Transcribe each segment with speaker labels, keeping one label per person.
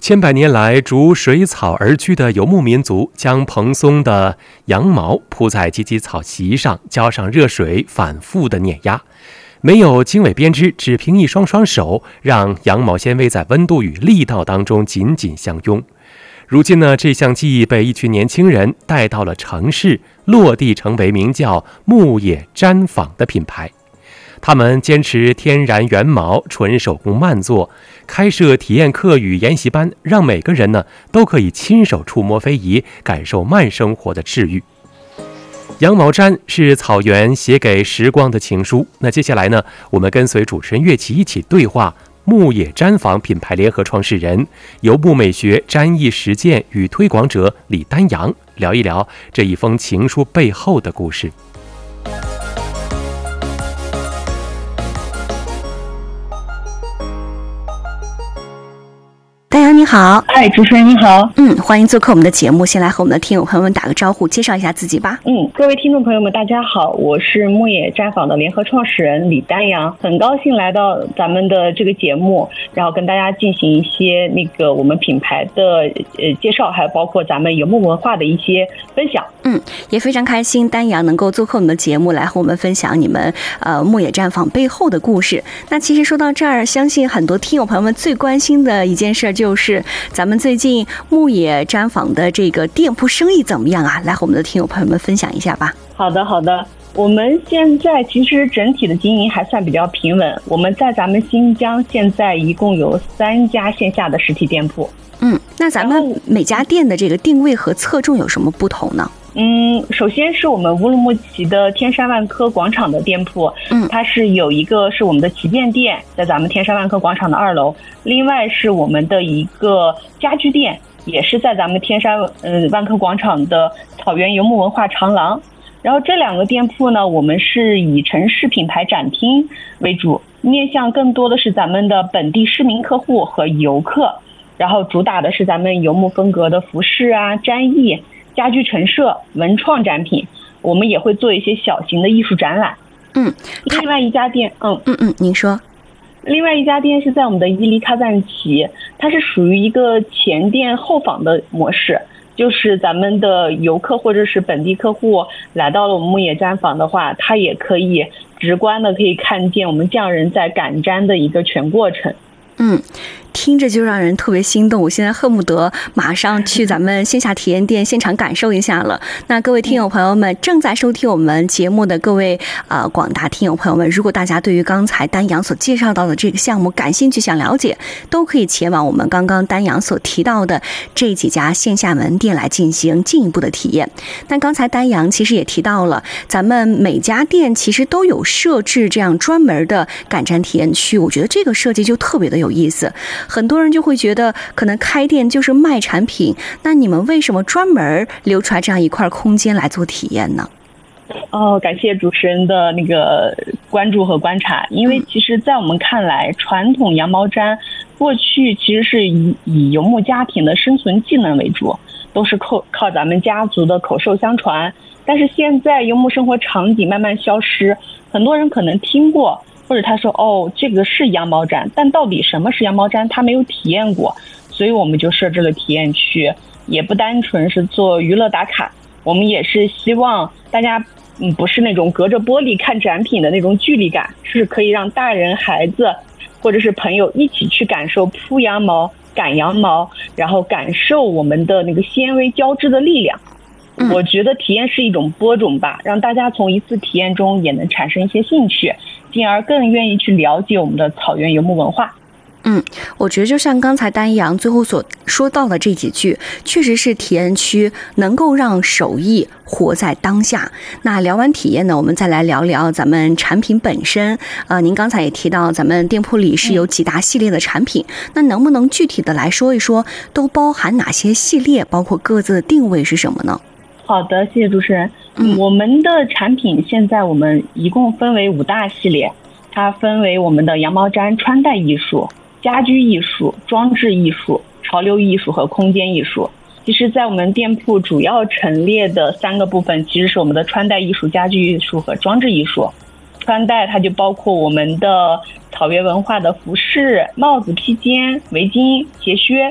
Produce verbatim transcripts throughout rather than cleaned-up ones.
Speaker 1: 千百年来逐水草而居的游牧民族，将蓬松的羊毛铺在芨芨草席上，浇上热水，反复的碾压。没有经纬编织，只凭一双双手，让羊毛纤维在温度与力道当中紧紧相拥。如今呢，这项技艺被一群年轻人带到了城市，落地成为名叫牧野毡纺的品牌。他们坚持天然原毛，纯手工慢做，开设体验课与研习班，让每个人呢都可以亲手触摸非遗，感受慢生活的治愈。羊毛毡是草原写给时光的情书。那接下来呢，我们跟随主持人岳琪一起对话牧野毡纺品牌联合创始人、游牧美学毡艺实践与推广者李丹阳，聊一聊这一封情书背后的故事。
Speaker 2: 丹阳你好。
Speaker 3: 哎，主持人你好。
Speaker 2: 嗯，欢迎做客我们的节目。先来和我们的听友朋友们打个招呼，介绍一下自己吧。
Speaker 3: 嗯，各位听众朋友们大家好，我是牧野毡纺的联合创始人李丹阳，很高兴来到咱们的这个节目，然后跟大家进行一些那个我们品牌的呃介绍，还有包括咱们游牧文化的一些分享。
Speaker 2: 嗯，也非常开心丹阳能够做客我们的节目，来和我们分享你们呃牧野毡纺背后的故事。那其实说到这儿，相信很多听友朋友们最关心的一件事就是咱们最近牧野毡纺的这个店铺生意怎么样啊？来和我们的听友朋友们分享一下吧。
Speaker 3: 好的好的，我们现在其实整体的经营还算比较平稳，我们在咱们新疆现在一共有三家线下的实体店铺。
Speaker 2: 嗯，那咱们每家店的这个定位和侧重有什么不同呢？
Speaker 3: 嗯，首先是我们乌鲁木齐的天山万科广场的店铺，
Speaker 2: 嗯，
Speaker 3: 它是有一个是我们的旗舰店，在咱们天山万科广场的二楼，另外是我们的一个家居店，也是在咱们天山嗯万科广场的草原游牧文化长廊。然后这两个店铺呢，我们是以城市品牌展厅为主，面向更多的是咱们的本地市民客户和游客，然后主打的是咱们游牧风格的服饰啊、毡艺、家居陈设、文创展品，我们也会做一些小型的艺术展览。
Speaker 2: 嗯，
Speaker 3: 另外一家店，嗯
Speaker 2: 嗯嗯，您说。
Speaker 3: 另外一家店是在我们的伊犁喀赞旗，它是属于一个前店后坊的模式，就是咱们的游客或者是本地客户来到了我们牧野毡纺的话，他也可以直观的可以看见我们匠人在赶毡的一个全过程。
Speaker 2: 嗯，听着就让人特别心动，我现在恨不得马上去咱们线下体验店现场感受一下了。那各位听友朋友们，正在收听我们节目的各位呃广大听友朋友们，如果大家对于刚才丹阳所介绍到的这个项目感兴趣想了解，都可以前往我们刚刚丹阳所提到的这几家线下门店来进行进一步的体验。但刚才丹阳其实也提到了，咱们每家店其实都有设置这样专门的赶毡体验区，我觉得这个设计就特别的有意思。很多人就会觉得可能开店就是卖产品，那你们为什么专门留出来这样一块空间来做体验呢？
Speaker 3: 哦，感谢主持人的那个关注和观察。因为其实在我们看来，传统羊毛毡过去其实是以以游牧家庭的生存技能为主，都是靠靠咱们家族的口授相传。但是现在游牧生活场景慢慢消失，很多人可能听过，或者他说哦这个是羊毛毡，但到底什么是羊毛毡他没有体验过，所以我们就设置了体验区，也不单纯是做娱乐打卡，我们也是希望大家嗯不是那种隔着玻璃看展品的那种距离感，是可以让大人孩子或者是朋友一起去感受铺羊毛、赶羊毛，然后感受我们的那个纤维交织的力量。我觉得体验是一种播种吧，让大家从一次体验中也能产生一些兴趣，进而更愿意去了解我们的草原游牧文化。
Speaker 2: 嗯，我觉得就像刚才丹阳最后所说到的这几句，确实是体验区能够让手艺活在当下。那聊完体验呢，我们再来聊聊咱们产品本身。呃，您刚才也提到咱们店铺里是有几大系列的产品，嗯、那能不能具体的来说一说，都包含哪些系列，包括各自的定位是什么呢？
Speaker 3: 好的，谢谢主持人。嗯，我们的产品现在我们一共分为五大系列，它分为我们的羊毛毡穿戴艺术、家居艺术、装置艺术、潮流艺术和空间艺术。其实在我们店铺主要陈列的三个部分其实是我们的穿戴艺术、家居艺术和装置艺术。穿戴它就包括我们的草原文化的服饰、帽子、披肩、围巾、鞋靴，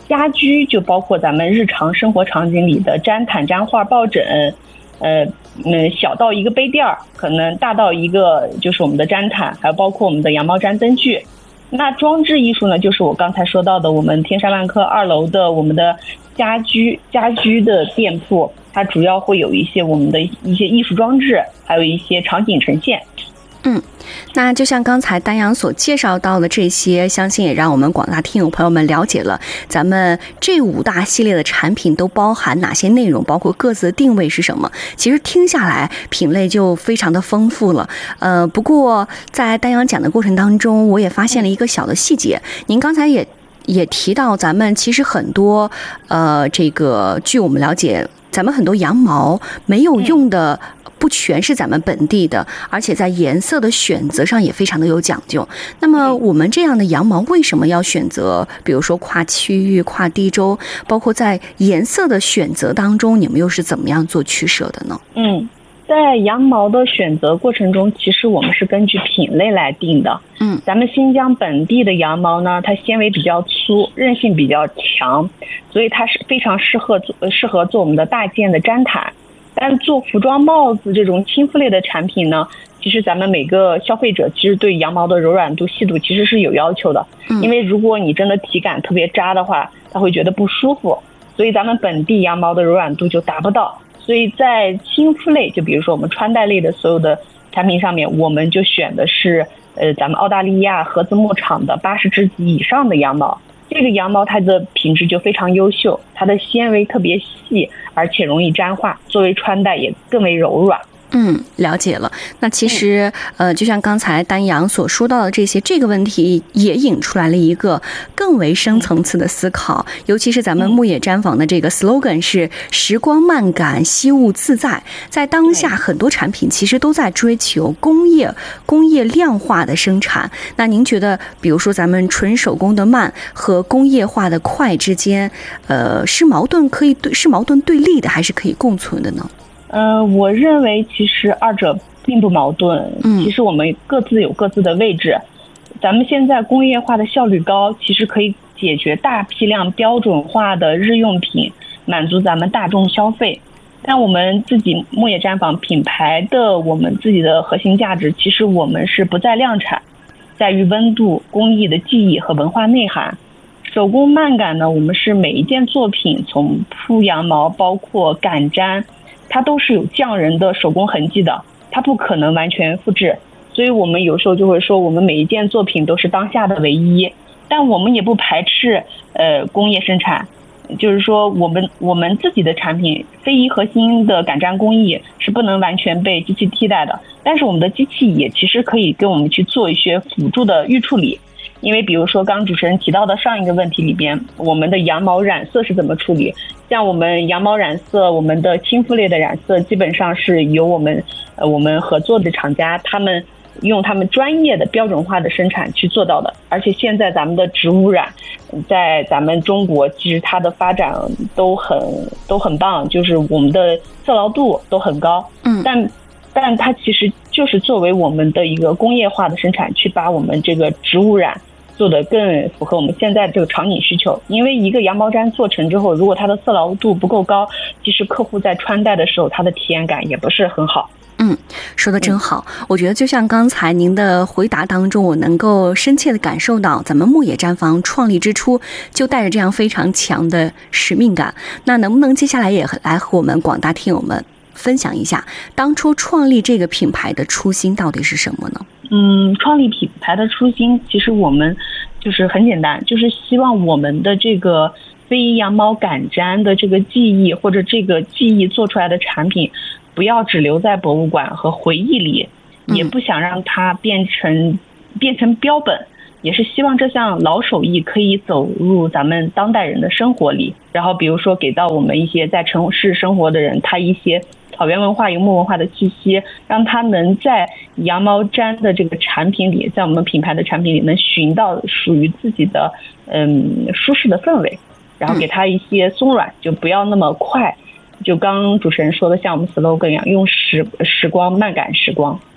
Speaker 3: 家居就包括咱们日常生活场景里的毡毯、毡画、抱枕，呃，嗯，小到一个杯垫儿，可能大到一个就是我们的毡毯，还有包括我们的羊毛毡灯具。那装置艺术呢，就是我刚才说到的，我们天山万科二楼的我们的家居家居的店铺，它主要会有一些我们的一些艺术装置，还有一些场景呈现。
Speaker 2: 嗯，那就像刚才丹阳所介绍到的这些，相信也让我们广大听友朋友们了解了咱们这五大系列的产品都包含哪些内容，包括各自的定位是什么。其实听下来品类就非常的丰富了。呃，不过在丹阳讲的过程当中，我也发现了一个小的细节，您刚才也也提到，咱们其实很多呃，这个据我们了解，咱们很多羊毛没有用的。不全是咱们本地的，而且在颜色的选择上也非常的有讲究。那么我们这样的羊毛为什么要选择，比如说跨区域、跨地州，包括在颜色的选择当中，你们又是怎么样做取舍的呢？
Speaker 3: 嗯，在羊毛的选择过程中，其实我们是根据品类来定的。
Speaker 2: 嗯，
Speaker 3: 咱们新疆本地的羊毛呢，它纤维比较粗，韧性比较强，所以它是非常适合做适合做我们的大件的毡毯。但做服装、帽子这种亲肤类的产品呢，其实咱们每个消费者其实对羊毛的柔软度、细度其实是有要求的。因为如果你真的体感特别扎的话，他会觉得不舒服，所以咱们本地羊毛的柔软度就达不到。所以在亲肤类，就比如说我们穿戴类的所有的产品上面，我们就选的是呃咱们澳大利亚合资牧场的八十只级以上的羊毛。这个羊毛它的品质就非常优秀，它的纤维特别细，而且容易粘化，作为穿戴也更为柔软。
Speaker 2: 嗯，了解了。那其实，呃，就像刚才丹阳所说到的这些，这个问题也引出来了一个更为深层次的思考。尤其是咱们牧野毡房的这个 slogan 是“时光慢感，惜物自在”。在当下，很多产品其实都在追求工业、工业量化的生产。那您觉得，比如说咱们纯手工的慢和工业化的快之间，呃，是矛盾可以对是矛盾对立的，还是可以共存的呢？
Speaker 3: 呃，我认为其实二者并不矛盾，其实我们各自有各自的位置。咱们现在工业化的效率高，其实可以解决大批量标准化的日用品，满足咱们大众消费。但我们自己牧野毡房品牌的我们自己的核心价值，其实我们是不在量产，在于温度、工艺的技艺和文化内涵。手工慢感呢，我们是每一件作品，从铺羊毛包括赶毡，它都是有匠人的手工痕迹的，它不可能完全复制。所以我们有时候就会说，我们每一件作品都是当下的唯一，但我们也不排斥呃工业生产。就是说我们我们自己的产品非遗核心的赶毡工艺是不能完全被机器替代的，但是我们的机器也其实可以给我们去做一些辅助的预处理。因为比如说刚主持人提到的上一个问题里边，我们的羊毛染色是怎么处理，像我们羊毛染色，我们的亲肤类的染色基本上是由我们呃我们合作的厂家，他们用他们专业的标准化的生产去做到的。而且现在咱们的植物染在咱们中国其实它的发展都很都很棒，就是我们的色牢度都很高，嗯，但但它其实就是作为我们的一个工业化的生产，去把我们这个植物染做得更符合我们现在这个场景需求。因为一个羊毛毡做成之后，如果它的色牢度不够高，其实客户在穿戴的时候，它的体验感也不是很好。
Speaker 2: 嗯，说的真好。我觉得就像刚才您的回答当中，我能够深切的感受到，咱们牧野毡房创立之初就带着这样非常强的使命感。那能不能接下来也来和我们广大听友们分享一下，当初创立这个品牌的初心到底是什么呢？
Speaker 3: 嗯，创立品牌的初心，其实我们就是很简单，就是希望我们的这个非遗羊毛赶毡的这个技艺，或者这个技艺做出来的产品，不要只留在博物馆和回忆里，也不想让它变成变成标本，也是希望这项老手艺可以走入咱们当代人的生活里。然后比如说给到我们一些在城市生活的人，他一些草原文化、游牧文化的气息，让他能在羊毛毡的这个产品里，在我们品牌的产品里能寻到属于自己的嗯舒适的氛围，然后给他一些松软，就不要那么快。就刚主持人说的，像我们 slogan 一样，用时时光慢感时光。
Speaker 2: 嗯，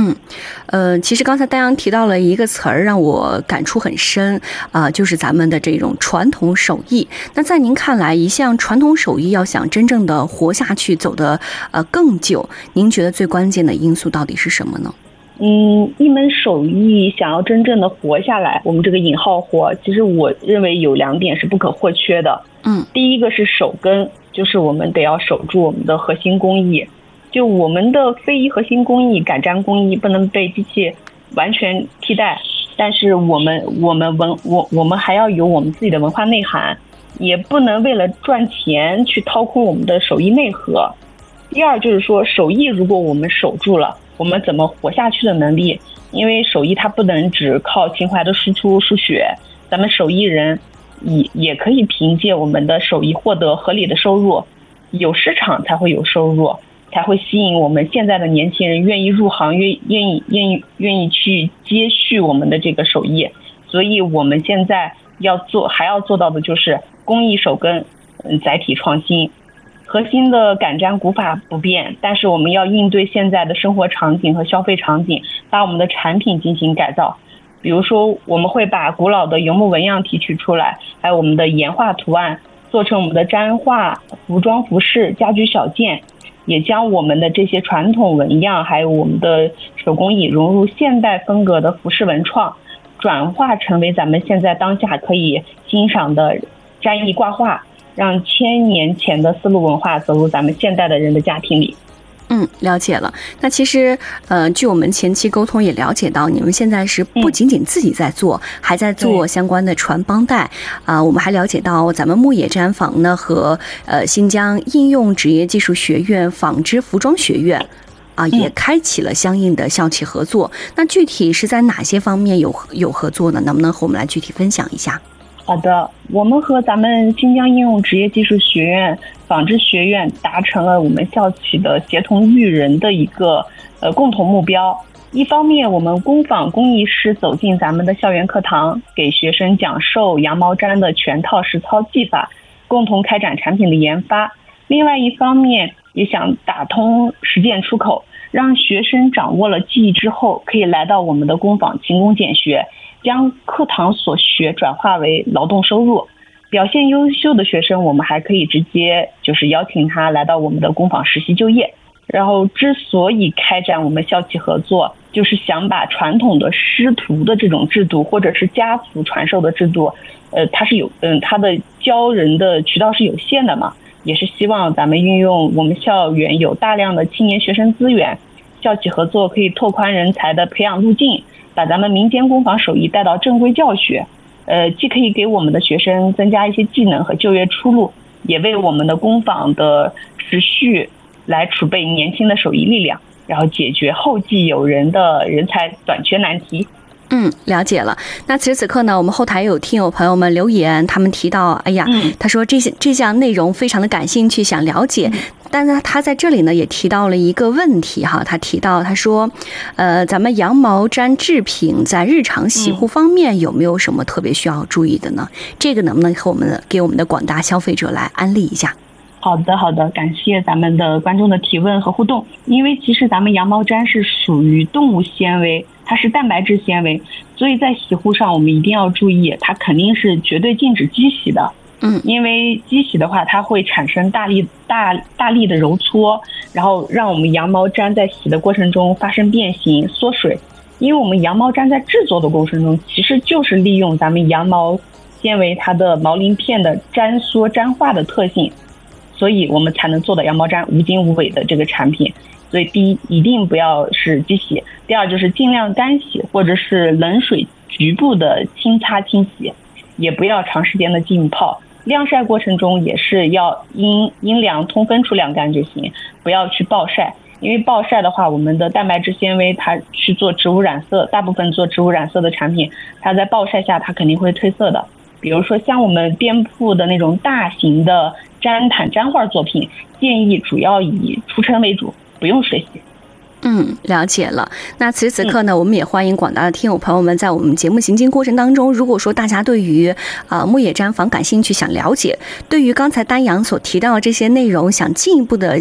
Speaker 2: 嗯，呃，其实刚才丹阳提到了一个词儿，让我感触很深啊、呃，就是咱们的这种传统手艺。那在您看来，一项传统手艺要想真正的活下去，走得呃更久，您觉得最关键的因素到底是什么呢？
Speaker 3: 嗯，一门手艺想要真正的活下来，我们这个引号活，其实我认为有两点是不可或缺的。
Speaker 2: 嗯，
Speaker 3: 第一个是手根，就是我们得要守住我们的核心工艺。就我们的非遗核心工艺赶粘工艺不能被机器完全替代，但是我们我们文我我们还要有我们自己的文化内涵，也不能为了赚钱去掏空我们的手艺内核。第二就是说，手艺如果我们守住了，我们怎么活下去的能力，因为手艺它不能只靠情怀的输出输血，咱们手艺人也也可以凭借我们的手艺获得合理的收入，有市场才会有收入，才会吸引我们现在的年轻人愿意入行，愿愿意愿意愿意去接续我们的这个手艺。所以我们现在要做还要做到的就是工艺手根，嗯，载体创新。核心的赶粘古法不变，但是我们要应对现在的生活场景和消费场景，把我们的产品进行改造。比如说，我们会把古老的游牧纹样提取出来，还有我们的岩画图案，做成我们的粘画、服装、服饰、家居小件，也将我们的这些传统纹样，还有我们的手工艺融入现代风格的服饰文创，转化成为咱们现在当下可以欣赏的粘艺挂画。让千年前的丝路文化走入咱们现代的人的家庭里。
Speaker 2: 嗯，了解了。那其实，呃，据我们前期沟通也了解到，你们现在是不仅仅自己在做，嗯、还在做相关的传帮带。啊、呃，我们还了解到，咱们牧野毡坊呢和呃新疆应用职业技术学院纺织服装学院。啊，也开启了相应的校企合作。嗯、那具体是在哪些方面有有合作呢？能不能和我们来具体分享一下？
Speaker 3: 好的，我们和咱们新疆应用职业技术学院纺织学院达成了我们校企的协同育人的一个呃共同目标。一方面，我们工坊工艺师走进咱们的校园课堂，给学生讲授羊毛毡的全套实操技法，共同开展产品的研发。另外一方面，也想打通实践出口，让学生掌握了技艺之后，可以来到我们的工坊勤工俭学，将课堂所学转化为劳动收入。表现优秀的学生，我们还可以直接就是邀请他来到我们的工坊实习就业。然后之所以开展我们校企合作，就是想把传统的师徒的这种制度，或者是家族传授的制度，呃，它是有嗯，它的教人的渠道是有限的嘛，也是希望咱们运用我们校园有大量的青年学生资源，校企合作可以拓宽人才的培养路径，把咱们民间工坊手艺带到正规教学，呃，既可以给我们的学生增加一些技能和就业出路，也为我们的工坊的持续来储备年轻的手艺力量，然后解决后继有人的人才短缺难题。
Speaker 2: 嗯，了解了。那此时此刻呢，我们后台有听友朋友们留言，他们提到，哎呀，嗯、他说这些这项内容非常的感兴趣，想了解。嗯、但是他在这里呢也提到了一个问题哈，他提到他说，呃，咱们羊毛毡制品在日常洗护方面有没有什么特别需要注意的呢？嗯、这个能不能和我们给我们的广大消费者来安利一下？
Speaker 3: 好的，好的，感谢咱们的观众的提问和互动。因为其实咱们羊毛毡是属于动物纤维，它是蛋白质纤维，所以在洗护上我们一定要注意，它肯定是绝对禁止机洗的。嗯，因为机洗的话，它会产生大力大大力的揉搓，然后让我们羊毛毡在洗的过程中发生变形、缩水。因为我们羊毛毡在制作的过程中，其实就是利用咱们羊毛纤维它的毛鳞片的粘缩粘化的特性。所以我们才能做到羊毛毡无筋无尾的这个产品。所以第一，一定不要是机洗；第二，就是尽量干洗或者是冷水局部的轻擦清洗，也不要长时间的浸泡。晾晒过程中也是要阴阴凉通风处晾干就行，不要去暴晒。因为暴晒的话，我们的蛋白质纤维它去做植物染色，大部分做植物染色的产品，它在暴晒下它肯定会褪色的。比如说像我们店铺的那种大型的毡毯毡画作品，建议主要以除尘为主，不用水洗。
Speaker 2: 嗯，了解了。那此时此刻呢，嗯、我们也欢迎广大的听友朋友们在我们节目行进过程当中，如果说大家对于啊、呃、牧野毡坊感兴趣，想了解，对于刚才丹阳所提到的这些内容，想进一步的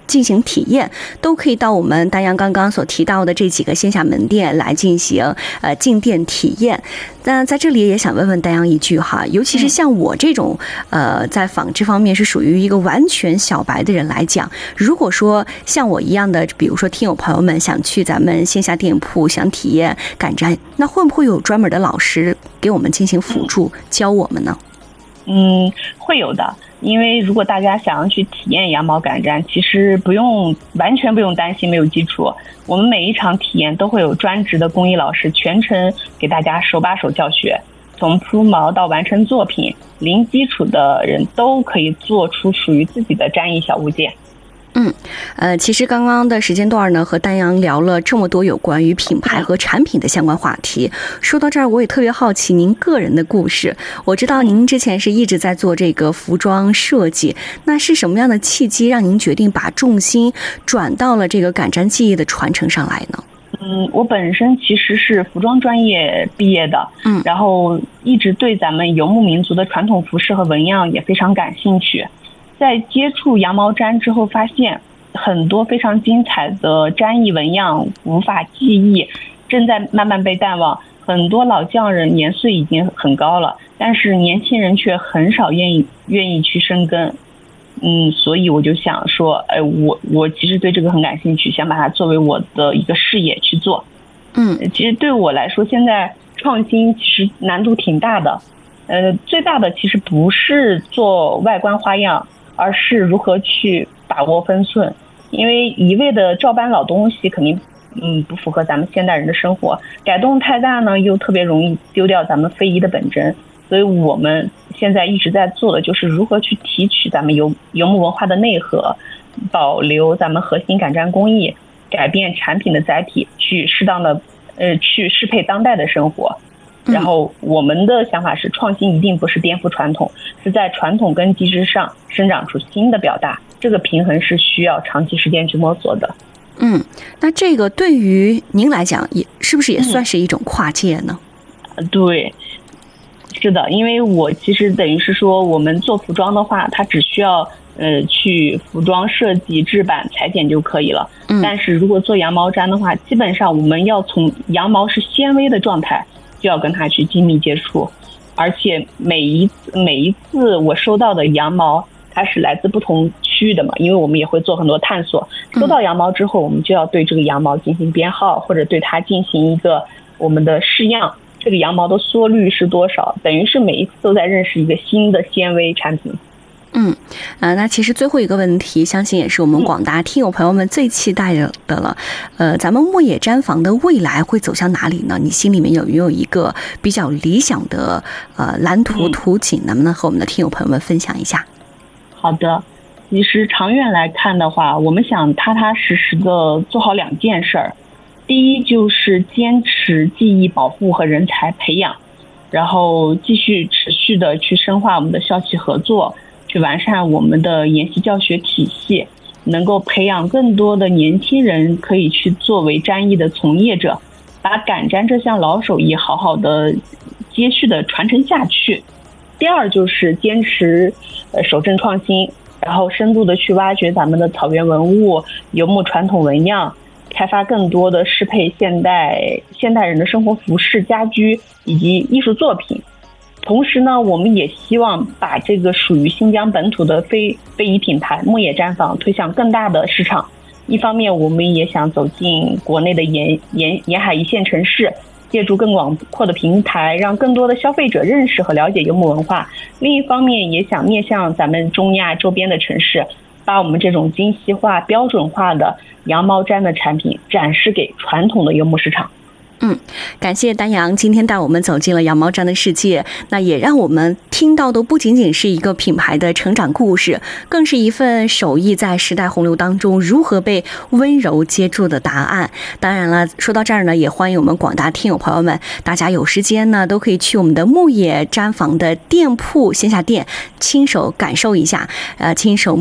Speaker 2: 进行体验，都可以到我们丹阳刚刚所提到的这几个线下门店来进行呃进店体验。那在这里也想问问丹阳一句哈，尤其是像我这种呃在纺织方面是属于一个完全小白的人来讲，如果说像我一样的，比如说听友朋友们想去咱们线下店铺想体验赶毡，那会不会有专门的老师给我们进行辅助教我们呢？
Speaker 3: 嗯，会有的。因为如果大家想要去体验羊毛赶毡，其实不用完全不用担心没有基础，我们每一场体验都会有专职的工艺老师全程给大家手把手教学，从铺毛到完成作品，零基础的人都可以做出属于自己的毡艺小物件。
Speaker 2: 嗯，呃，其实刚刚的时间段呢，和丹阳聊了这么多有关于品牌和产品的相关话题。说到这儿，我也特别好奇您个人的故事。我知道您之前是一直在做这个服装设计，那是什么样的契机让您决定把重心转到了这个赶毡技艺的传承上来呢？
Speaker 3: 嗯，我本身其实是服装专业毕业的，嗯，然后一直对咱们游牧民族的传统服饰和纹样也非常感兴趣。在接触羊毛毡之后，发现很多非常精彩的毡艺纹样无法记忆，正在慢慢被淡忘。很多老匠人年岁已经很高了，但是年轻人却很少愿意愿意去深耕。嗯，所以我就想说，哎，我我其实对这个很感兴趣，想把它作为我的一个事业去做。
Speaker 2: 嗯，
Speaker 3: 其实对我来说，现在创新其实难度挺大的。呃，最大的其实不是做外观花样，而是如何去把握分寸。因为一味的照搬老东西肯定嗯不符合咱们现代人的生活，改动太大呢又特别容易丢掉咱们非遗的本真。所以我们现在一直在做的就是如何去提取咱们游游牧文化的内核，保留咱们核心赶毡工艺，改变产品的载体，去适当的呃去适配当代的生活。然后我们的想法是，创新一定不是颠覆传统，是在传统根基之上生长出新的表达，这个平衡是需要长期时间去摸索的。
Speaker 2: 嗯，那这个对于您来讲，也是不是也算是一种跨界呢？
Speaker 3: 嗯、对，是的，因为我其实等于是说，我们做服装的话，它只需要呃去服装设计、制版、裁剪就可以了。嗯，但是如果做羊毛毡的话，基本上我们要从羊毛是纤维的状态，就要跟它去精密接触，而且每一每一次我收到的羊毛，它是来自不同区域的嘛，因为我们也会做很多探索。收到羊毛之后，我们就要对这个羊毛进行编号，或者对它进行一个我们的试样，这个羊毛的缩率是多少，等于是每一次都在认识一个新的纤维产品。
Speaker 2: 嗯，呃，那其实最后一个问题，相信也是我们广大听友朋友们最期待的了。呃，咱们牧野毡房的未来会走向哪里呢？你心里面有没有一个比较理想的呃蓝图图景？能不能和我们的听友朋友们分享一下？
Speaker 3: 好的，其实长远来看的话，我们想踏踏实实的做好两件事儿。第一就是坚持技艺保护和人才培养，然后继续持续的去深化我们的校企合作，去完善我们的研习教学体系，能够培养更多的年轻人可以去作为毡艺的从业者，把赶毡这项老手艺好好的接续的传承下去。第二就是坚持呃守正创新，然后深度的去挖掘咱们的草原文物、游牧传统纹样，开发更多的适配现代现代人的生活服饰、家居以及艺术作品。同时呢，我们也希望把这个属于新疆本土的非非遗品牌牧野毡房推向更大的市场。一方面，我们也想走进国内的沿沿沿海一线城市，借助更广阔的平台，让更多的消费者认识和了解游牧文化。另一方面，也想面向咱们中亚周边的城市，把我们这种精细化、标准化的羊毛毡的产品展示给传统的游牧市场。
Speaker 2: 嗯，感谢丹阳今天带我们走进了羊毛毡的世界，那也让我们听到的不仅仅是一个品牌的成长故事，更是一份手艺在时代洪流当中如何被温柔接住的答案。当然了，说到这儿呢，也欢迎我们广大听友朋友们，大家有时间呢都可以去我们的牧野毡房的店铺线下店亲手感受一下，呃，亲手